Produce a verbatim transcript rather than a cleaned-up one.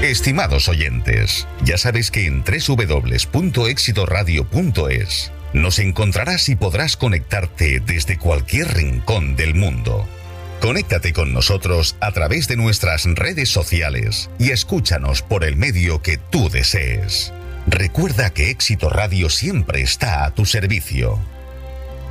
Estimados oyentes, ya sabes que en doble u doble u doble u punto éxito radio punto es nos encontrarás y podrás conectarte desde cualquier rincón del mundo. Conéctate con nosotros a través de nuestras redes sociales y escúchanos por el medio que tú desees. Recuerda que Éxito Radio siempre está a tu servicio.